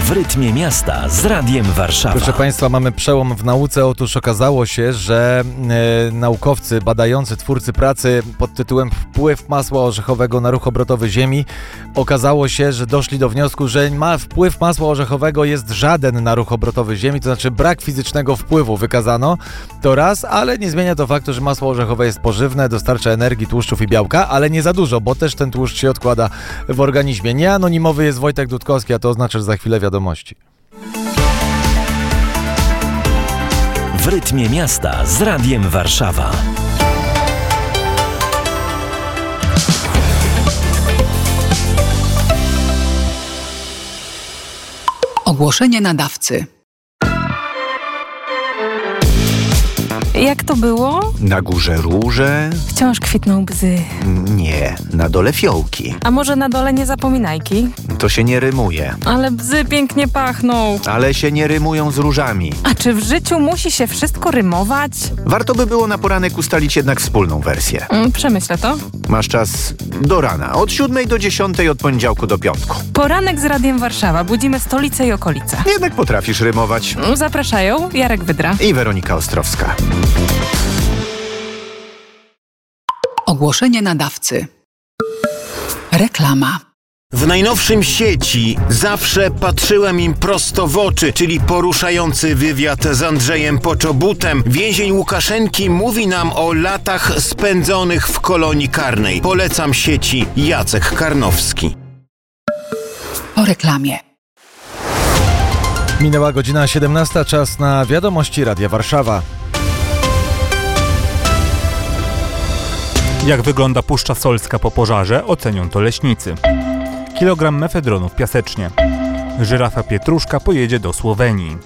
W rytmie miasta z Radiem Warszawa. Proszę Państwa, mamy przełom w nauce. Otóż okazało się, że naukowcy badający, twórcy pracy pod tytułem Wpływ masła orzechowego na ruch obrotowy Ziemi, okazało się, że doszli do wniosku, że wpływ masła orzechowego jest żaden na ruch obrotowy Ziemi, to znaczy brak fizycznego wpływu wykazano. To raz, ale nie zmienia to faktu, że masło orzechowe jest pożywne, dostarcza energii, tłuszczów i białka, ale nie za dużo, bo też ten tłuszcz się odkłada w organizmie. Nieanonimowy jest Wojtek Dudkowski, a to oznacza, że za chwilę wiadomości. W rytmie miasta z Radiem Warszawa. Ogłoszenie nadawcy. Jak to było? Na górze róże? Wciąż kwitną bzy. Nie, na dole fiołki. A może na dole nie zapominajki? To się nie rymuje. Ale bzy pięknie pachną. Ale się nie rymują z różami. A czy w życiu musi się wszystko rymować? Warto by było na poranek ustalić jednak wspólną wersję. Przemyślę to. Masz czas do rana, od 7 do 10, od poniedziałku do piątku. Poranek z Radiem Warszawa. Budzimy stolicę i okolice. Jednak potrafisz rymować. Zapraszają Jarek Wydra I Weronika Ostrowska. Ogłoszenie nadawcy. Reklama. W najnowszym Sieci zawsze patrzyłem im prosto w oczy, czyli poruszający wywiad z Andrzejem Poczobutem. Więzień Łukaszenki mówi nam o latach spędzonych w kolonii karnej. Polecam Sieci. Jacek Karnowski. Po reklamie. Minęła godzina 17, czas na wiadomości Radia Warszawa. Jak wygląda Puszcza Solska po pożarze, ocenią to leśnicy. Kilogram mefedronu w Piasecznie. Żyrafa Pietruszka pojedzie do Słowenii.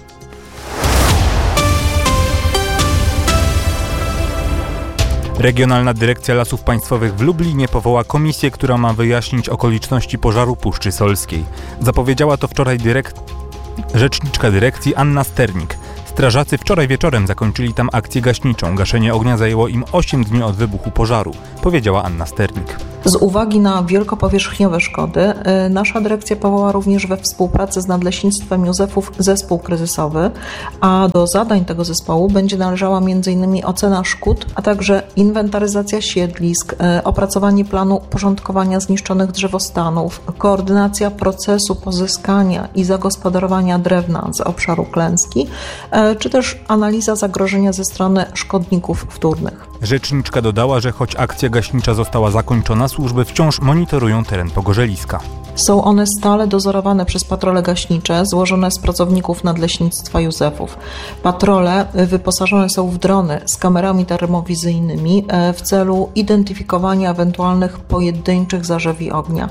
Regionalna Dyrekcja Lasów Państwowych w Lublinie powoła komisję, która ma wyjaśnić okoliczności pożaru Puszczy Solskiej. Zapowiedziała to wczoraj rzeczniczka dyrekcji Anna Sternik. Strażacy wczoraj wieczorem zakończyli tam akcję gaśniczą. Gaszenie ognia zajęło im 8 dni od wybuchu pożaru, powiedziała Anna Sternik. Z uwagi na wielkopowierzchniowe szkody, nasza dyrekcja powoła również we współpracy z Nadleśnictwem Józefów zespół kryzysowy, a do zadań tego zespołu będzie należała m.in. ocena szkód, a także inwentaryzacja siedlisk, opracowanie planu porządkowania zniszczonych drzewostanów, koordynacja procesu pozyskania i zagospodarowania drewna z obszaru klęski, czy też analiza zagrożenia ze strony szkodników wtórnych. Rzeczniczka dodała, że choć akcja gaśnicza została zakończona, służby wciąż monitorują teren pogorzeliska. Są one stale dozorowane przez patrole gaśnicze złożone z pracowników Nadleśnictwa Józefów. Patrole wyposażone są w drony z kamerami termowizyjnymi w celu identyfikowania ewentualnych pojedynczych zarzewi ognia.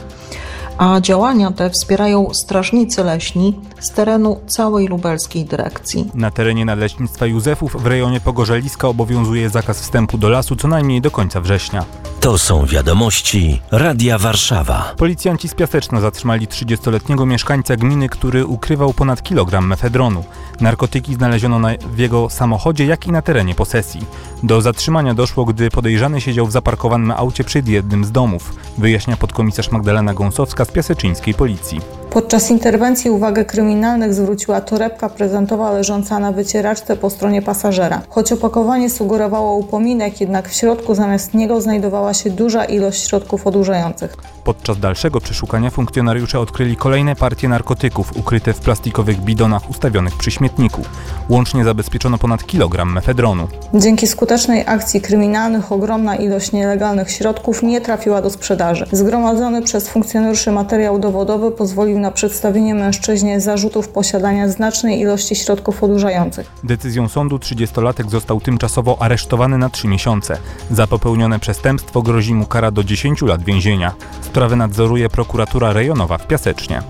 A działania te wspierają strażnicy leśni z terenu całej lubelskiej dyrekcji. Na terenie Nadleśnictwa Józefów w rejonie Pogorzeliska obowiązuje zakaz wstępu do lasu co najmniej do końca września. To są wiadomości Radia Warszawa. Policjanci z Piaseczna zatrzymali 30-letniego mieszkańca gminy, który ukrywał ponad kilogram mefedronu. Narkotyki znaleziono w jego samochodzie, jak i na terenie posesji. Do zatrzymania doszło, gdy podejrzany siedział w zaparkowanym aucie przed jednym z domów, wyjaśnia podkomisarz Magdalena Gąsowska z piaseczyńskiej policji. Podczas interwencji uwagę kryminalnych zwróciła torebka prezentowa leżąca na wycieraczce po stronie pasażera. Choć opakowanie sugerowało upominek, jednak w środku zamiast niego znajdowała się duża ilość środków odurzających. Podczas dalszego przeszukania funkcjonariusze odkryli kolejne partie narkotyków ukryte w plastikowych bidonach ustawionych przy śmietniku. Łącznie zabezpieczono ponad kilogram mefedronu. Dzięki skutecznej akcji kryminalnych ogromna ilość nielegalnych środków nie trafiła do sprzedaży. Zgromadzony przez funkcjonariuszy materiał dowodowy pozwolił na przedstawienie mężczyźnie zarzutów posiadania znacznej ilości środków odurzających. Decyzją sądu 30-latek został tymczasowo aresztowany na 3 miesiące. Za popełnione przestępstwo grozi mu kara do 10 lat więzienia. Sprawę nadzoruje prokuratura rejonowa w Piasecznie.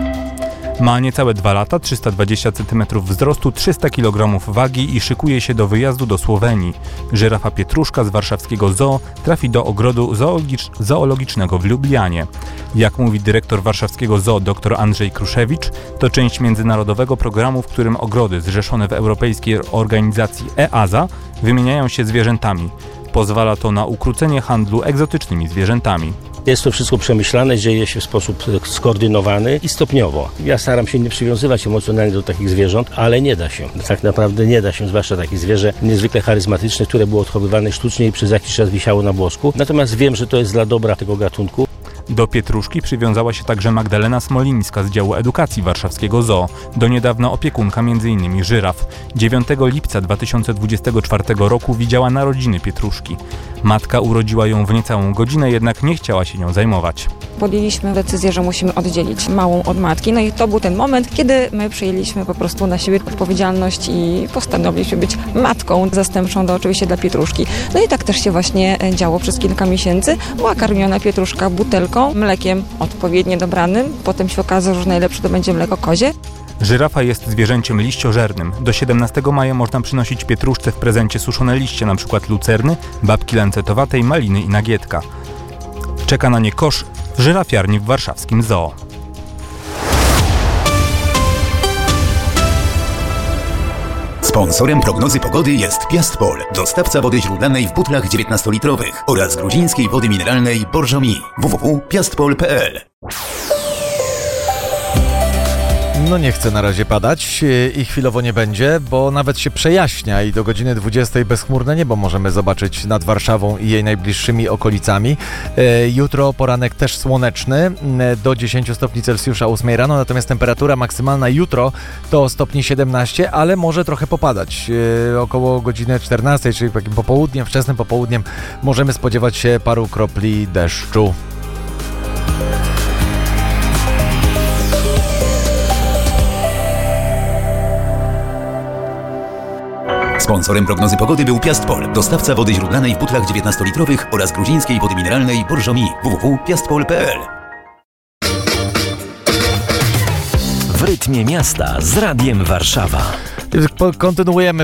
Ma niecałe 2 lata, 320 cm wzrostu, 300 kg wagi i szykuje się do wyjazdu do Słowenii. Żyrafa Pietruszka z warszawskiego zoo trafi do ogrodu zoologicznego w Lublianie. Jak mówi dyrektor warszawskiego zoo dr Andrzej Kruszewicz, to część międzynarodowego programu, w którym ogrody zrzeszone w europejskiej organizacji EASA wymieniają się zwierzętami. Pozwala to na ukrócenie handlu egzotycznymi zwierzętami. Jest to wszystko przemyślane, dzieje się w sposób skoordynowany i stopniowo. Ja staram się nie przywiązywać emocjonalnie do takich zwierząt, ale nie da się. Tak naprawdę nie da się, zwłaszcza takie zwierzę niezwykle charyzmatyczne, które było odchowywane sztucznie i przez jakiś czas wisiało na włosku. Natomiast wiem, że to jest dla dobra tego gatunku. Do pietruszki przywiązała się także Magdalena Smolińska z działu edukacji warszawskiego ZOO, do niedawna opiekunka m.in. żyraf. 9 lipca 2024 roku widziała narodziny pietruszki. Matka urodziła ją w niecałą godzinę, jednak nie chciała się nią zajmować. Podjęliśmy decyzję, że musimy oddzielić małą od matki. No i to był ten moment, kiedy my przyjęliśmy po prostu na siebie odpowiedzialność i postanowiliśmy być matką zastępczą oczywiście dla pietruszki. No i tak też się właśnie działo przez kilka miesięcy. Była karmiona pietruszka butelką, mlekiem odpowiednio dobranym. Potem się okazało, że najlepsze to będzie mleko kozie. Żyrafa jest zwierzęciem liściożernym. Do 17 maja można przynosić pietruszce w prezencie suszone liście, np. lucerny, babki lancetowatej, maliny i nagietka. Czeka na nie kosz w żyrafiarni w warszawskim ZOO. Sponsorem prognozy pogody jest Piastpol, dostawca wody źródlanej w butlach 19-litrowych oraz gruzińskiej wody mineralnej Borżomi. www.piastpol.pl. No nie chce na razie padać i chwilowo nie będzie, bo nawet się przejaśnia i do godziny 20 bezchmurne niebo możemy zobaczyć nad Warszawą i jej najbliższymi okolicami. Jutro poranek też słoneczny, do 10 stopni Celsjusza 8 rano, natomiast temperatura maksymalna jutro to stopni 17, ale może trochę popadać. Około godziny 14, czyli takim popołudniem, wczesnym popołudniem możemy spodziewać się paru kropli deszczu. Sponsorem prognozy pogody był Piastpol, dostawca wody źródlanej w butlach 19-litrowych oraz gruzińskiej wody mineralnej Borżomi. www.piastpol.pl. W rytmie miasta z Radiem Warszawa. Kontynuujemy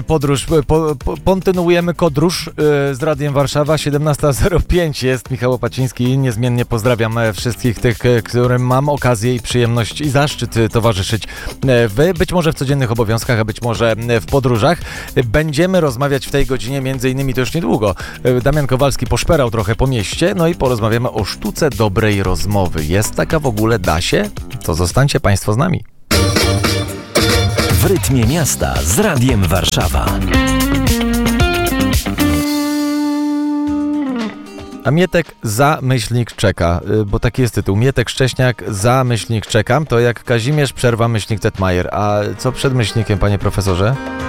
podróż z Radiem Warszawa. 17:05 jest. Michał Opaciński. Niezmiennie pozdrawiam wszystkich tych, którym mam okazję i przyjemność i zaszczyt towarzyszyć być może w codziennych obowiązkach, a być może w podróżach. Będziemy rozmawiać w tej godzinie między innymi, to już niedługo, Damian Kowalski poszperał trochę po mieście, no i porozmawiamy o sztuce dobrej rozmowy. Jest taka w ogóle, da się? To zostańcie Państwo z nami. W rytmie miasta z Radiem Warszawa. A Mietek /czeka, bo taki jest tytuł. Mietek Szcześniak /czekam, to jak Kazimierz przerwa /Tetmajer. A co przed myślnikiem, panie profesorze?